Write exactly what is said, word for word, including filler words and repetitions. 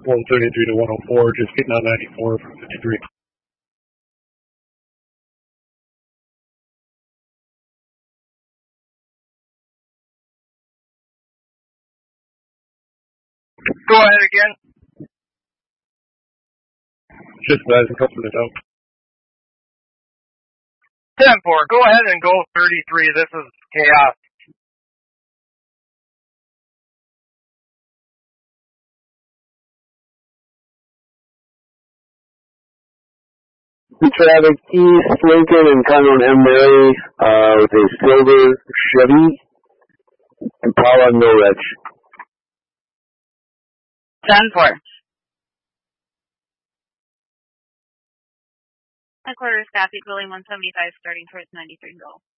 one thirty-three to one oh four, just getting on ninety-four from fifty-three. Go ahead again. Just advising customer down. ten four, go ahead and go thirty-three. This is Chaos. Traffic East Lincoln and Conroe and M. Mary uh, with a silver Chevy Impala no reg. ten four. Headquarters, Stafford, William one seventy-five, starting towards ninety-three, go.